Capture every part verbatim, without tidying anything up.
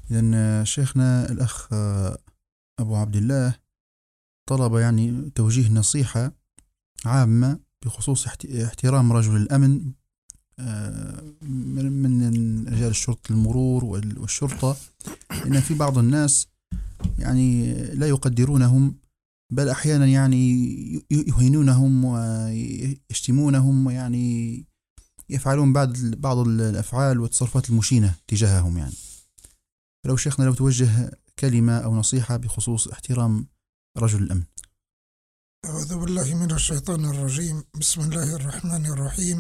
لأن شيخنا الأخ أبو عبد الله طلب يعني توجيه نصيحة عامة بخصوص احترام رجل الأمن من رجال الشرطة المرور والشرطة، لأن في بعض الناس يعني لا يقدرونهم، بل أحيانا يعني يهينونهم ويشتمونهم، ويعني يفعلون بعض بعض الأفعال والتصرفات المشينة تجاههم. يعني لو شيخنا لو توجه كلمة أو نصيحة بخصوص احترام رجل الأمن. أعوذ بالله من الشيطان الرجيم. بسم الله الرحمن الرحيم.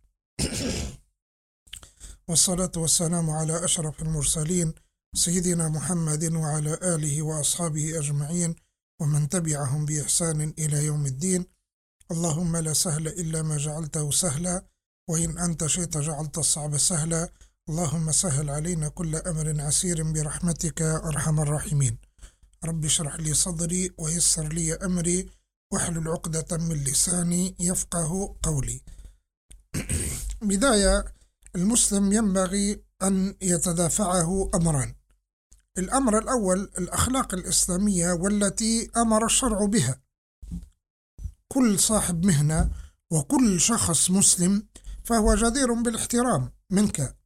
والصلاة والسلام على أشرف المرسلين سيدنا محمد وعلى آله وأصحابه أجمعين ومن تبعهم بإحسان إلى يوم الدين. اللهم لا سهل إلا ما جعلته سهلا، وإن أنت شئت جعلت الصعب سهلا. اللهم سهل علينا كل أمر عسير برحمتك أرحم الراحمين. رب اشرح لي صدري ويسر لي أمري واحلل عقدة من لساني يفقه قولي. بداية، المسلم ينبغي أن يتدافعه أمران. الأمر الأول الأخلاق الإسلامية والتي أمر الشرع بها. كل صاحب مهنة وكل شخص مسلم فهو جدير بالاحترام منك،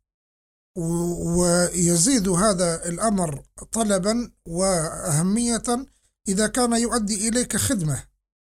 ويزيد هذا الأمر طلبا وأهمية إذا كان يؤدي إليك خدمة.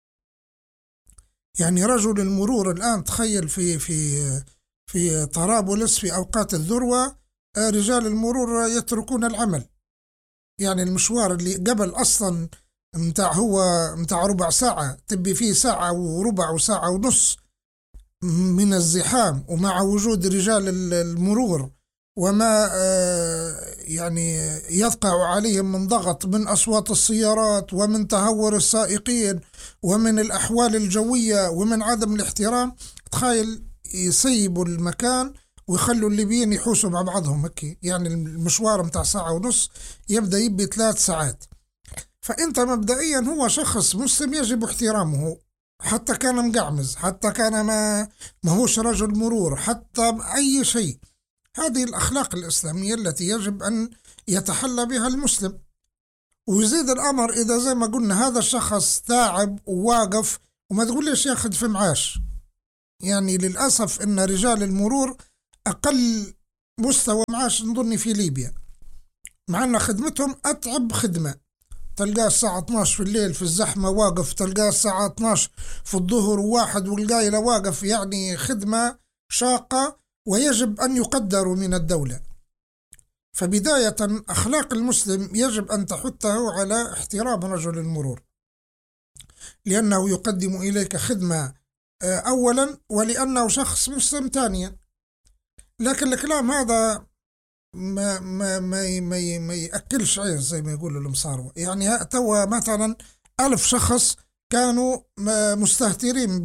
يعني رجل المرور الآن تخيل في في في طرابلس في أوقات الذروة رجال المرور يتركون العمل، يعني المشوار اللي قبل أصلا متاع هو متاع ربع ساعة تبي فيه ساعة وربع وساعة ونص من الزحام، ومع وجود رجال المرور وما يعني يقع عليهم من ضغط من أصوات السيارات ومن تهور السائقين ومن الأحوال الجوية ومن عدم الاحترام، تخيل يسيبوا المكان ويخلوا الليبيين يحوسوا مع بعضهم هكي. يعني المشوار متاع ساعة ونص يبدأ يبي ثلاث ساعات. فأنت مبدئيا هو شخص مسلم يجب احترامه، حتى كان مقعمز، حتى كان ما ماهوش رجل مرور، حتى أي شيء. هذه الأخلاق الإسلامية التي يجب أن يتحلى بها المسلم. ويزيد الأمر إذا زي ما قلنا هذا الشخص تعب وواقف، وما تقول ليش ياخذ في معاش. يعني للأسف إن رجال المرور أقل مستوى معاش نظني في ليبيا، مع أن خدمتهم أتعب خدمة. تلقاه الساعة اثني عشر في الليل في الزحمة واقف، تلقاه الساعة اثني عشر في الظهر واحد والقايلة واقف. يعني خدمة شاقة ويجب أن يقدروا من الدولة. فبداية أخلاق المسلم يجب أن تحثه على احترام رجل المرور، لأنه يقدم إليك خدمة أولا، ولأنه شخص مسلم ثانيا. لكن الكلام هذا ما ما ما ما, ما يأكلش عيش زي ما يقولوا المصاروة. يعني توا مثلا ألف شخص كانوا مستهترين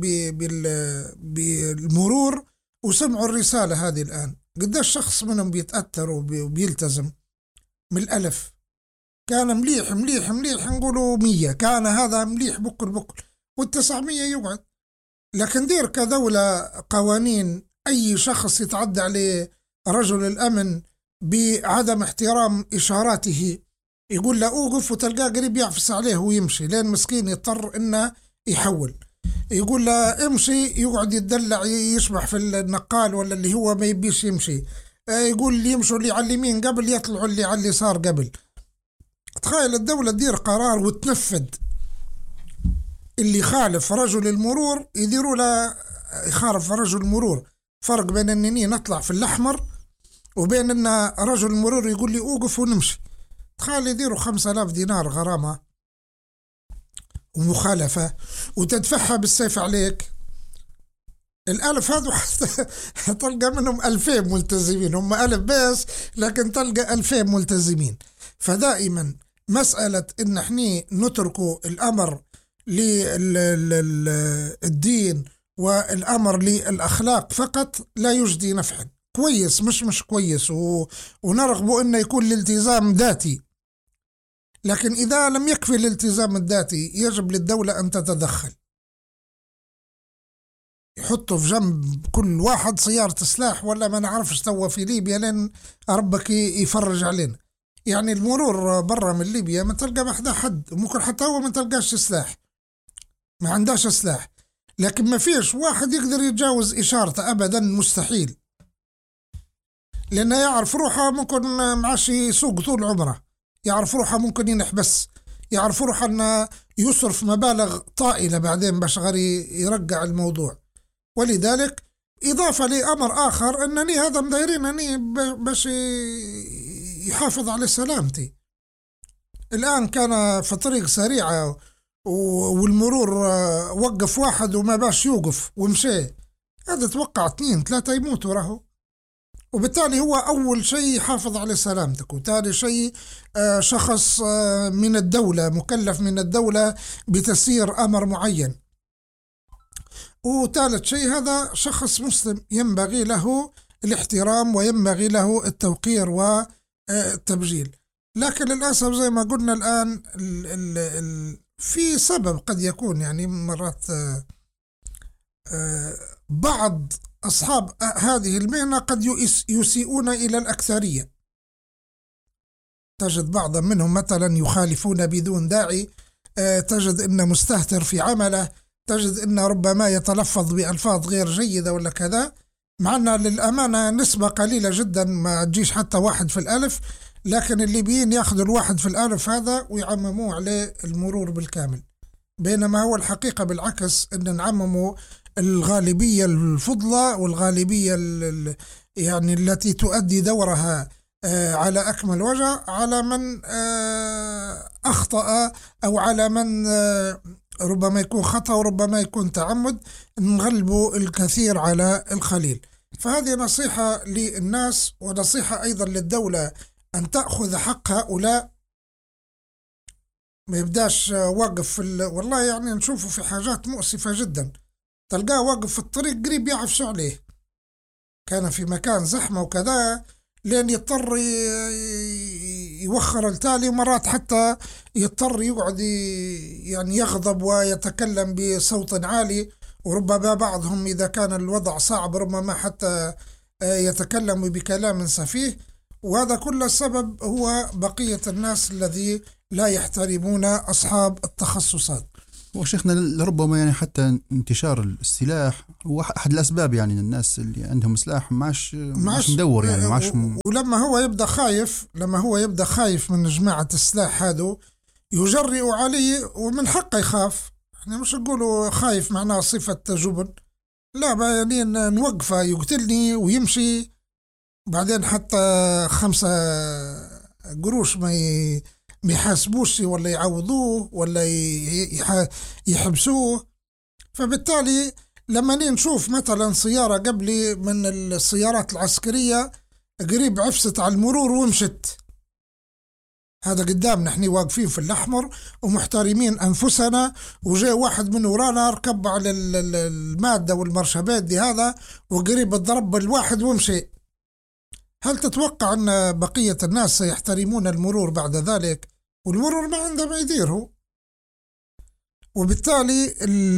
بالمرور وسمعوا الرسالة هذه الآن، قداش شخص منهم بيتأثر وبيلتزم؟ من الألف كان مليح مليح مليح نقولوا مية، كان هذا مليح بكل بكل، والتسعمية يقعد. لكن دير كدولة قوانين، أي شخص يتعدى عليه رجل الأمن بعدم احترام إشاراته يقول له أوقف، وتلقاه قريب يعفس عليه ويمشي، لين مسكين يضطر إنه يحول. يقول له امشي يقعد يتدلع يشبح في النقال ولا اللي هو ما يبيش يمشي. يقول اللي يمشوا اللي على اليمين قبل يطلعوا اللي على اليسار قبل. تخيل الدولة تدير قرار وتنفذ، اللي خالف رجل المرور يديروا له يخالف رجل المرور. فرق بين انني نطلع في الأحمر وبين ان رجل المرور يقول لي اوقف ونمشي. تخيل يديروا خمسة آلاف دينار غرامة ومخالفة وتدفعها بالسيف عليك. الألف هذا تلقى منهم ألفين ملتزمين، هم ألف بس لكن تلقى ألفين ملتزمين. فدائما مسألة إن احنا نتركوا الأمر للدين والأمر للأخلاق فقط لا يجدي نفعا. كويس مش مش كويس و... ونرغبوا إنه يكون الالتزام ذاتي، لكن إذا لم يكفي الالتزام الذاتي يجب للدولة أن تتدخل، يحطوا في جنب كل واحد سيارة سلاح ولا ما نعرفش توا في ليبيا لين ربك يفرج علينا. يعني المرور برا من ليبيا ما تلقى محدا حد، ممكن حتى هو ما تلقاش سلاح، ما عندهاش سلاح، لكن ما فيش واحد يقدر يتجاوز إشارته أبدا، مستحيل، لأنه يعرف روحه ممكن معاش يسوق طول عمره، يعرف روحه ممكن ينحبس، يعرف روحه أنه يصرف مبالغ طائلة بعدين باش غير يرجع الموضوع. ولذلك إضافة لأمر آخر أنني هذا مدايرينني باش يحافظ على سلامتي. الآن كان في طريق سريعة والمرور وقف واحد وما باش يوقف ومشي، هذا توقع اثنين ثلاثة يموتوا راهو. وبالتالي هو أول شيء يحافظ على سلامتك، وثاني شيء شخص من الدولة مكلف من الدولة بتسيير أمر معين، وثالث شيء هذا شخص مسلم ينبغي له الاحترام وينبغي له التوقير والتبجيل. لكن للأسف زي ما قلنا الآن ال ال ال في سبب قد يكون يعني مرات بعض أصحاب هذه المهنة قد يسيئون إلى الأكثرية، تجد بعضا منهم مثلا يخالفون بدون داعي، تجد أنه مستهتر في عمله، تجد أنه ربما يتلفظ بألفاظ غير جيدة ولا كذا، مع أن للأمانة نسبة قليلة جدا ما تجيش حتى واحد في الألف، لكن الليبيين يأخذوا الواحد في الألف هذا ويعمموه عليه المرور بالكامل، بينما هو الحقيقة بالعكس أن نعمموا الغالبية الفضلى والغالبية يعني التي تؤدي دورها على أكمل وجه على من أخطأ أو على من ربما يكون خطأ وربما يكون تعمد، نغلبوا الكثير على القليل. فهذه نصيحة للناس ونصيحة أيضا للدولة أن تأخذ حق هؤلاء، ما يبداش واقف في والله يعني نشوفه في حاجات مؤسفة جدا، تلقاه واقف في الطريق قريب يعفسوا عليه، كان في مكان زحمة وكذا لين يضطر يوخر التالي، مرات حتى يضطر يقعد يعني يغضب ويتكلم بصوت عالي، وربما بعضهم إذا كان الوضع صعب ربما حتى يتكلم بكلام سفيه. وهذا كل السبب هو بقية الناس الذي لا يحترمون أصحاب التخصصات. وشيخنا لربما يعني حتى انتشار السلاح هو أحد الأسباب، يعني الناس اللي عندهم سلاح ماش ماش مدور يعني ماش م... ولما هو يبدأ خايف لما هو يبدأ خايف من جماعة السلاح هذا يجرئ عليه، ومن حقه يخاف، يعني مش نقولوا خايف معناه صفة جبن، لا يعني نوقفه يقتلني ويمشي، بعدين حتى خمسة قروش ما ي... ما يحاسبوش ولا يعوضوه ولا يحبسوه. فبالتالي لما نشوف مثلا سيارة قبلي من السيارات العسكرية قريب عفست على المرور ومشت، هذا قدامنا احنا واقفين في الأحمر ومحترمين أنفسنا، وجاء واحد من ورانا ركب على المادة والمرشبات دي هذا وقريب الضرب الواحد ومشي، هل تتوقع أن بقية الناس سيحترمون المرور بعد ذلك؟ والمرور ما عنده ما يديره. وبالتالي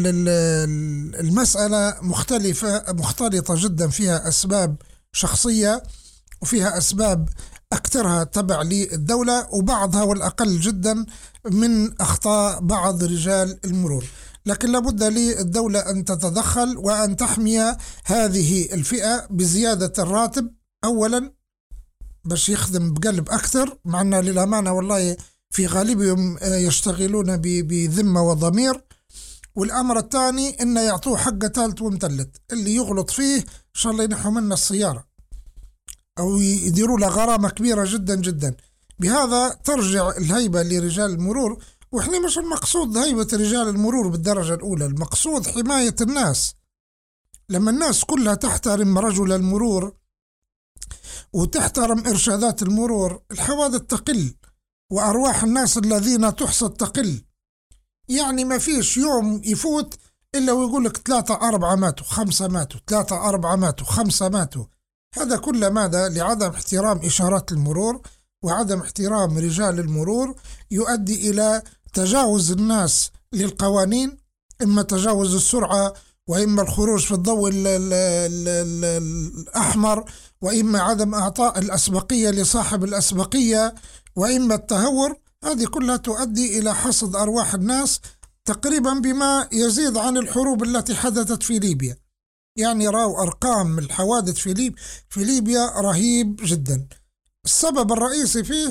المسألة مختلفة مختلطة جدا، فيها أسباب شخصية وفيها أسباب أكثرها تبع للدولة، وبعضها والأقل جدا من أخطاء بعض رجال المرور. لكن لابد للدولة أن تتدخل وأن تحمي هذه الفئة بزيادة الراتب أولا باش يخدم بقلب أكثر، مع أن للأمانة والله في غالبهم يشتغلون بذمة وضمير. والأمر الثاني إنه يعطوه حق ثالث ومثلث، اللي يغلط فيه إن شاء الله ينحوا منه السيارة أو يديروا له غرامة كبيرة جدا جدا. بهذا ترجع الهيبة لرجال المرور، وإحنا مش المقصود هيبة رجال المرور بالدرجة الأولى، المقصود حماية الناس. لما الناس كلها تحترم رجل المرور وتحترم إرشادات المرور، الحوادث تقل وأرواح الناس الذين تحصد تقل. يعني ما فيش يوم يفوت إلا ويقول لك ثلاثة أربعة ماتوا، خمسة ماتوا، ثلاثة أربعة ماتوا، خمسة ماتوا. هذا كل ماذا؟ لعدم احترام إشارات المرور وعدم احترام رجال المرور، يؤدي إلى تجاوز الناس للقوانين، إما تجاوز السرعة وإما الخروج في الضوء ال ال ال ال الأحمر وإما عدم إعطاء الأسبقية لصاحب الأسبقية، وإما التهور. هذه كلها تؤدي إلى حصد أرواح الناس تقريبا بما يزيد عن الحروب التي حدثت في ليبيا. يعني راوا أرقام الحوادث في ليبيا في ليبيا رهيب جدا. السبب الرئيسي فيه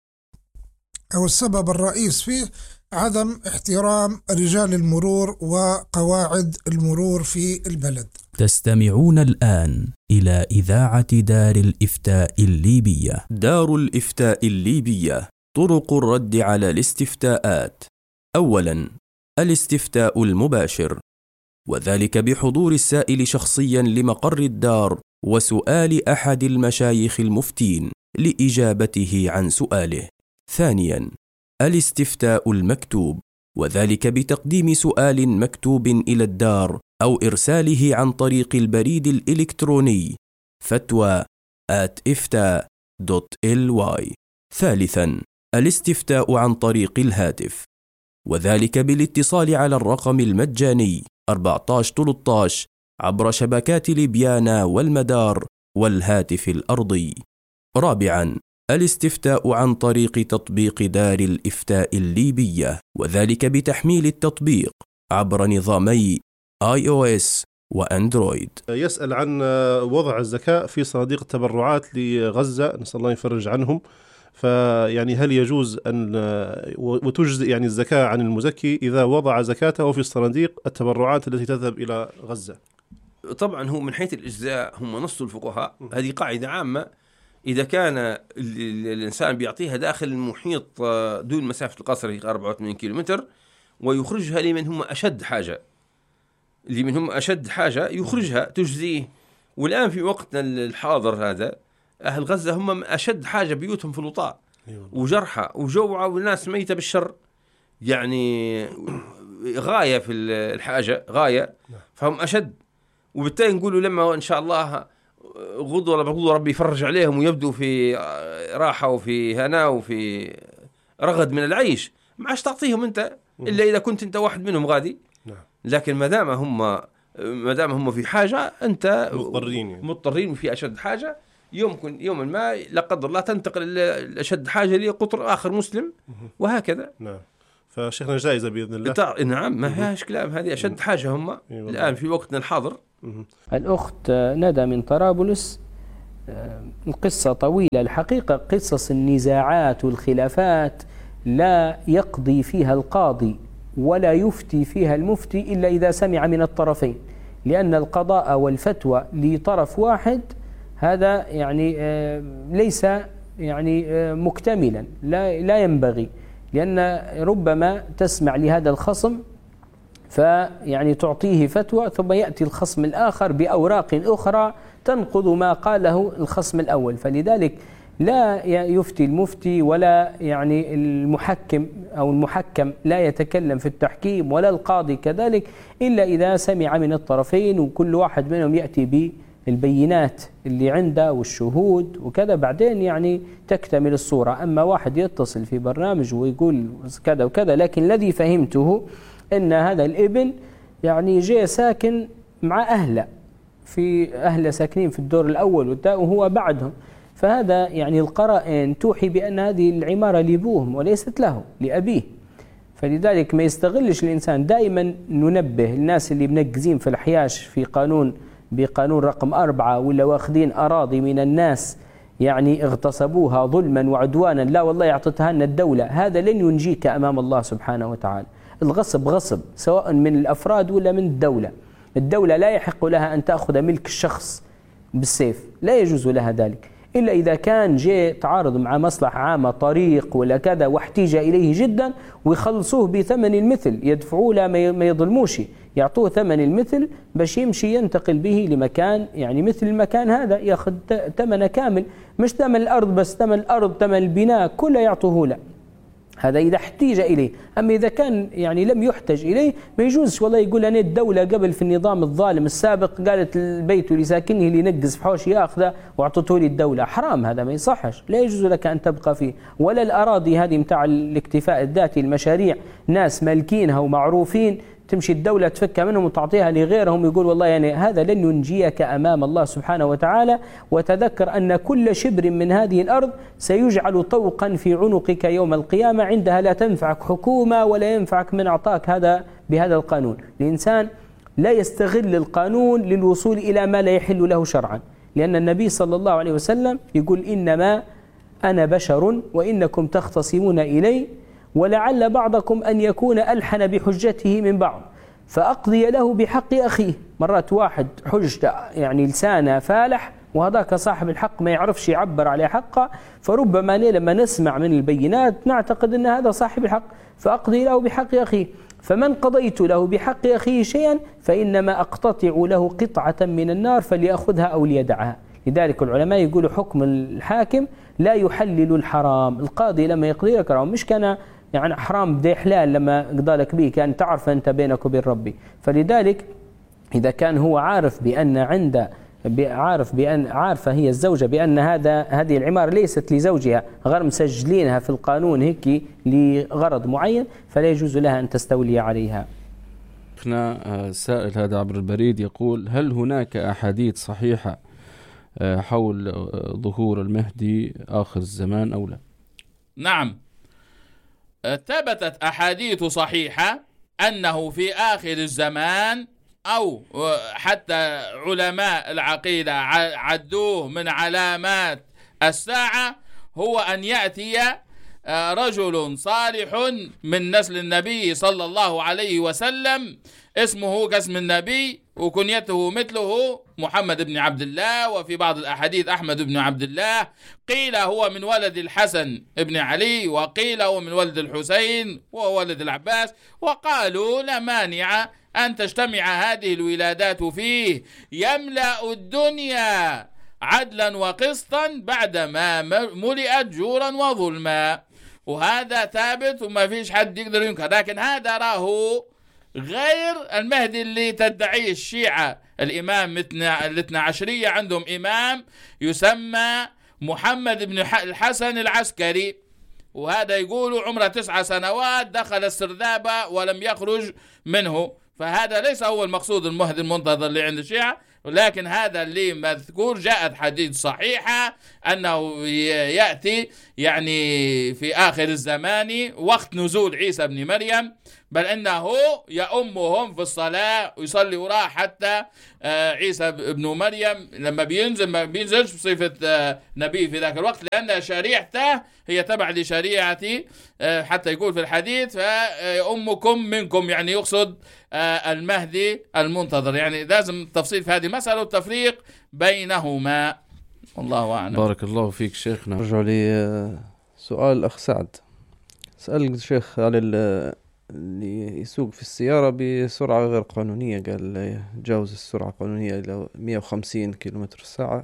أو السبب الرئيس فيه عدم احترام رجال المرور وقواعد المرور في البلد. تستمعون الآن إلى إذاعة دار الإفتاء الليبية. دار الإفتاء الليبية. طرق الرد على الاستفتاءات. أولا، الاستفتاء المباشر، وذلك بحضور السائل شخصيا لمقر الدار وسؤال أحد المشايخ المفتين لإجابته عن سؤاله. ثانيا، الاستفتاء المكتوب، وذلك بتقديم سؤال مكتوب إلى الدار أو إرساله عن طريق البريد الإلكتروني فتوى آت إفتاء دوت إل واي. ثالثا، الاستفتاء عن طريق الهاتف، وذلك بالاتصال على الرقم المجاني أربعة عشر ثلاثة عشر عبر شبكات ليبيانا والمدار والهاتف الأرضي. رابعا، الاستفتاء عن طريق تطبيق دار الإفتاء الليبية، وذلك بتحميل التطبيق عبر نظامي آي أو إس وأندرويد. يسأل عن وضع الزكاة في صناديق التبرعات لغزة، نسأل الله يفرج عنهم. فيعني هل يجوز أن وتجزئ يعني الزكاة عن المزكي إذا وضع زكاته في صناديق التبرعات التي تذهب إلى غزة؟ طبعا هو من حيث الإجزاء هم نص الفقهاء، هذه قاعدة عامة. إذا كان الإنسان بيعطيها داخل المحيط دون مسافة القصر أربعة وثمانين كيلومتر ويخرجها لمن هم أشد حاجة، لمن هم أشد حاجة يخرجها تجزيه. والآن في وقتنا الحاضر هذا أهل غزة هم أشد حاجة، بيوتهم في الوطاء وجرحى وجوعى والناس ميتة بالشر، يعني غاية في الحاجة غاية، فهم أشد. وبالتالي نقولوا لما إن شاء الله غضوا ولا بغضوا ربي يفرج عليهم ويبدوا في راحة وفي هناء وفي رغد من العيش، ما عادش تعطيهم أنت إلا إذا كنت أنت واحد منهم غادي. لكن ما دام هم ما دام هم في حاجة أنت مضطرين يعني. مضطرين في أشد حاجة، يمكن يوما ما لا قدر الله تنتقل إلى أشد حاجة لقطر آخر مسلم وهكذا. نعم. فشيخنا جائزة بإذن الله. نعم، ما فيهاش كلام، هذه أشد حاجة هم الآن في وقتنا الحاضر. الأخت ندى من طرابلس، القصة طويلة الحقيقة. قصص النزاعات والخلافات لا يقضي فيها القاضي ولا يفتي فيها المفتي إلا إذا سمع من الطرفين، لأن القضاء والفتوى لطرف واحد هذا يعني ليس يعني مكتملا، لا لا ينبغي، لأن ربما تسمع لهذا الخصم فيعني تعطيه فتوى ثم يأتي الخصم الآخر بأوراق أخرى تنقض ما قاله الخصم الأول. فلذلك لا يفتي المفتي ولا يعني المحكم أو المحكم لا يتكلم في التحكيم ولا القاضي كذلك إلا إذا سمع من الطرفين وكل واحد منهم يأتي بالبينات اللي عنده والشهود وكذا، بعدين يعني تكتمل الصورة. أما واحد يتصل في برنامج ويقول كذا وكذا، لكن الذي فهمته أن هذا الابن يعني جاء ساكن مع أهله، في أهله ساكنين في الدور الأول وهو بعدهم، فهذا يعني القرائن توحي بأن هذه العمارة لأبوهم وليست له لأبيه. فلذلك ما يستغلش الإنسان. دائما ننبه الناس اللي منقزين في الحياش في قانون بقانون رقم أربعة ولا واخذين أراضي من الناس يعني اغتصبوها ظلما وعدوانا، لا والله يعطتها لنا الدولة، هذا لن ينجيك أمام الله سبحانه وتعالى. الغصب غصب سواء من الأفراد ولا من الدولة. الدولة لا يحق لها أن تأخذ ملك الشخص بالسيف، لا يجوز لها ذلك إلا إذا كان جاء تعارض مع مصلحة عامة، طريق ولا كذا واحتيج إليه جدا، ويخلصوه بثمن المثل، يدفعوه لا ما يظلموش، يعطوه ثمن المثل باش يمشي ينتقل به لمكان يعني مثل المكان هذا، ياخذ ثمنه كامل، مش ثمن الأرض بس، ثمن الأرض ثمن البناء كله يعطوه له. هذا إذا احتيج إليه. أما إذا كان يعني لم يحتج إليه ما يجوزش والله يقول أنا الدولة قبل في النظام الظالم السابق قالت البيت اللي ساكنه اللي ينقز في حوش ياخذه واعطته لي الدولة، حرام، هذا ما يصحش، لا يجوز لك أن تبقى فيه. ولا الأراضي هذه متاع الاكتفاء الذاتي، المشاريع ناس مالكينها ومعروفين تمشي الدولة تفكها منهم وتعطيها لغيرهم، يقول والله يعني هذا لن ينجيك أمام الله سبحانه وتعالى. وتذكر أن كل شبر من هذه الأرض سيجعل طوقا في عنقك يوم القيامة، عندها لا تنفعك حكومة ولا ينفعك من أعطاك هذا بهذا القانون. الإنسان لا يستغل القانون للوصول إلى ما لا يحل له شرعا، لأن النبي صلى الله عليه وسلم يقول إنما أنا بشر وإنكم تختصمون إلي ولعل بعضكم أن يكون ألحن بحجته من بعض فأقضي له بحق أخيه. مرات واحد حجة يعني لسانه فالح وهذاك صاحب الحق ما يعرفش يعبر على حقه، فربما لما نسمع من البينات نعتقد أن هذا صاحب الحق فأقضي له بحق أخيه. فمن قضيت له بحق أخيه شيئا فإنما أقتطع له قطعة من النار فليأخذها أو ليدعها. لذلك العلماء يقولوا حكم الحاكم لا يحلل الحرام. القاضي لما يقضي لك حرام مش كان يعني حرام بدي حلال لما قضى لك به، كان تعرف أنت بينك وبين ربي. فلذلك إذا كان هو عارف بأن عند عارف بأن عارفة هي الزوجة بأن هذا هذه العمارة ليست لزوجها، غير مسجلينها في القانون هيك لغرض معين، فلا يجوز لها أن تستولي عليها. احنا سائل هذا عبر البريد يقول: هل هناك أحاديث صحيحة حول ظهور المهدي آخر الزمان أو لا؟ نعم، ثبتت أحاديث صحيحة أنه في آخر الزمان، أو حتى علماء العقيدة عدوه من علامات الساعة، هو أن يأتي رجل صالح من نسل النبي صلى الله عليه وسلم اسمه كاسم النبي وكنيته مثله محمد بن عبد الله، وفي بعض الأحاديث أحمد بن عبد الله، قيل هو من ولد الحسن بن علي، وقيل هو من ولد الحسين وهو ولد العباس، وقالوا لا مانع أن تجتمع هذه الولادات فيه، يملأ الدنيا عدلا وقسطا بعدما ملئت جورا وظلما. وهذا ثابت وما فيش حد يقدر ينكر، لكن هذا راه غير المهدي اللي تدعيه الشيعة. الإمام الاثنى عشرية عندهم إمام يسمى محمد بن الحسن العسكري، وهذا يقولوا عمره تسع سنوات دخل السردابة ولم يخرج منه. فهذا ليس هو المقصود المهدي المنتظر اللي عند الشيعة، ولكن هذا اللي مذكور جاءت حديث صحيحة أنه يأتي يعني في آخر الزمان وقت نزول عيسى بن مريم، بل أنه يأمهم في الصلاة ويصلي وراه حتى عيسى بن مريم لما بينزل ما بينزلش بصفة نبي في ذاك الوقت، لأن شريعته هي تبع لشريعتي، حتى يقول في الحديث فأمكم منكم، يعني يقصد المهدي المنتظر. يعني لازم تفصيل في هذه المسألة والتفريق بينهما، والله أعلم. بارك الله فيك شيخنا. رجع لي سؤال الأخ سعد، سأل الشيخ على اللي يسوق في السيارة بسرعة غير قانونية، قال يتجاوز السرعة القانونية إلى مئة وخمسين كيلومتر الساعة،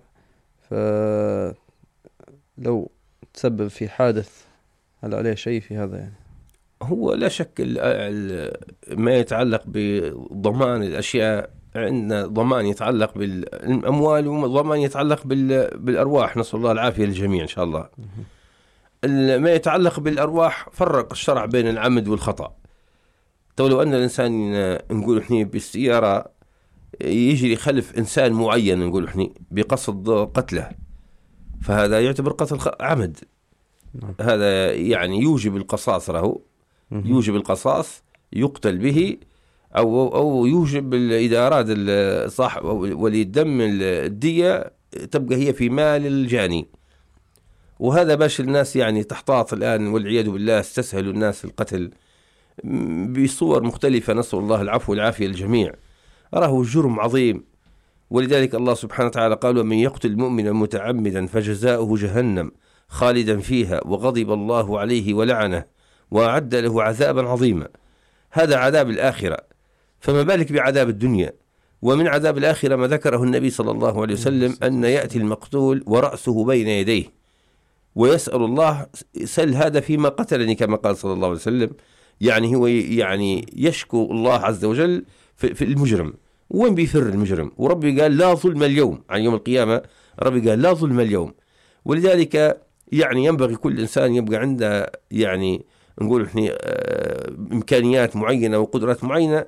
فلو تسبب في حادث هل عليه شيء في هذا؟ يعني هو لا شك ما يتعلق بضمان الأشياء، عندنا ضمان يتعلق بالأموال وضمان يتعلق بالأرواح، نسأل الله العافية للجميع إن شاء الله. ما يتعلق بالأرواح فرق الشرع بين العمد والخطأ. طيب لو أن الإنسان نقول إحنا بالسيارة يجري خلف إنسان معين نقول إحنا بقصد قتله، فهذا يعتبر قتل عمد. هذا يعني يوجب القصاص، له يوجب القصاص، يقتل به، أو أو يوجب إذا أراد الصاحب ولي الدم الدية تبقى هي في مال الجاني. وهذا باش الناس يعني تحتاط الآن والعياذ بالله، استسهلوا الناس القتل بصور مختلفة، نسأل الله العفو والعافية للجميع. راه جرم عظيم، ولذلك الله سبحانه وتعالى قال: ومن يقتل مؤمنا متعمدا فجزاؤه جهنم خالدا فيها وغضب الله عليه ولعنه وأعد له عذابا عظيما. هذا عذاب الآخرة، فما بالك بعذاب الدنيا. ومن عذاب الآخرة ما ذكره النبي صلى الله عليه وسلم أن يأتي المقتول ورأسه بين يديه ويسأل الله: سل هذا فيما قتلني، كما قال صلى الله عليه وسلم. يعني هو يعني يشكو الله عز وجل في المجرم. وين بيفر المجرم؟ وربي قال: لا ظلم اليوم، عن يوم القيامة ربي قال: لا ظلم اليوم. ولذلك يعني ينبغي كل إنسان يبقى عنده يعني نقول إحنا إمكانيات معينة وقدرات معينة،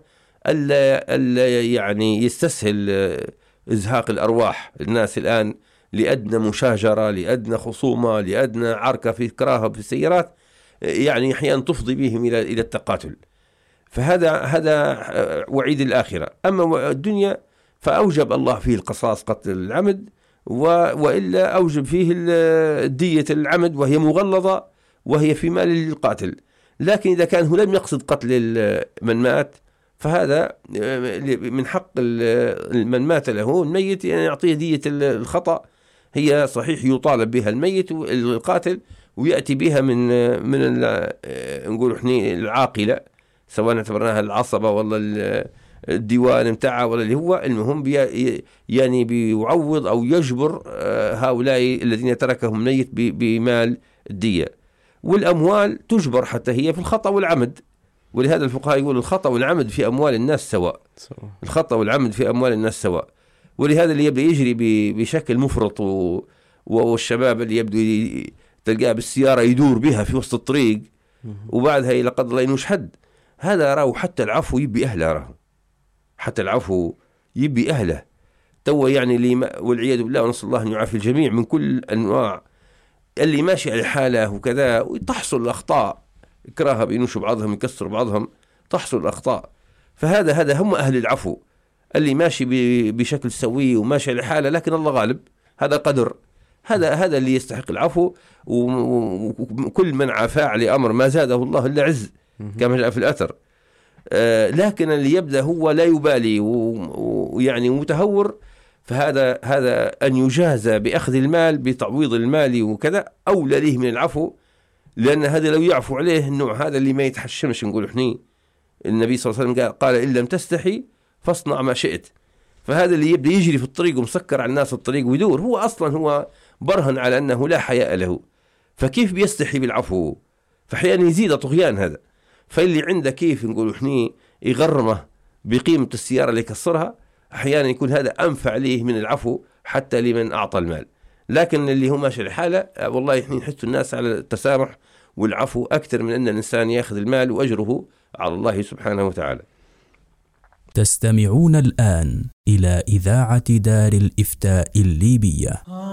ألا, ألا يعني يستسهل إزهاق الأرواح الناس الآن لأدنى مشاجرة، لأدنى خصومة، لأدنى عركة في كراهة في السيارات، يعني أحيانا تفضي بهم إلى إلى التقاتل. فهذا هذا وعيد الآخرة. أما الدنيا فأوجب الله فيه القصاص قتل العمد، وإلا أوجب فيه الدية العمد وهي مغلظة وهي في مال للقاتل. لكن إذا كان هو لم يقصد قتل من مات فهذا من حق من مات له الميت يعني يعطيه دية الخطأ، هي صحيح يطالب بها الميت القاتل ويأتي بها من من نقول احنا العاقلة، سواء اعتبرناها العصبة ولا الديوان متاعها ولا اللي هو المهم بي يعني بيعوض أو يجبر هؤلاء الذين تركهم ميت بمال الدية. والأموال تجبر حتى هي في الخطأ والعمد، ولهذا الفقهاء يقولوا الخطأ والعمد في أموال الناس سواء، الخطأ والعمد في أموال الناس سواء. ولهذا اللي يبدأ يجري بشكل مفرط والشباب اللي يبدو تلقاه بالسيارة يدور بها في وسط الطريق وبعدها إلى قدر الله ينوش حد، هذا راه حتى العفو يبي أهله، راه حتى العفو يبي أهله تو يعني اللي والعياذ بالله ونسأل الله أن يعافي الجميع من كل أنواع اللي ماشي على حاله وكذا، وتحصل الأخطاء كراهة بينوشوا بعضهم يكسروا بعضهم، تحصل الأخطاء. فهذا هذا هم أهل العفو، اللي ماشي بشكل سوي وماشي على حاله لكن الله غالب، هذا قدر، هذا هذا اللي يستحق العفو. وكل من عفا على أمر ما زاده الله إلا عز كما جاء في الأثر. آه لكن اللي يبدأ هو لا يبالي ويعني متهور، فهذا هذا أن يجازى بأخذ المال بتعويض المال وكذا أولى له من العفو، لأن هذا لو يعفو عليه النوع هذا اللي ما يتحشمش نقول إحنا. النبي صلى الله عليه وسلم قال, قال إن لم تستحي فاصنع ما شئت. فهذا اللي يبدأ يجري في الطريق ومسكر على الناس الطريق ويدور، هو أصلا هو برهن على أنه لا حياء له، فكيف بيستحي بالعفو؟ فأحيانا يزيد طغيان هذا. فاللي عنده كيف نقول إحنا يغرمه بقيمة السيارة اللي يكسرها، أحيانا يكون هذا أنفع ليه من العفو حتى لمن أعطى المال. لكن اللي هو ماشي الحالة والله إحنا نحس الناس على التسامح والعفو أكثر من أن الإنسان يأخذ المال وأجره على الله سبحانه وتعالى. تستمعون الآن إلى إذاعة دار الإفتاء الليبية.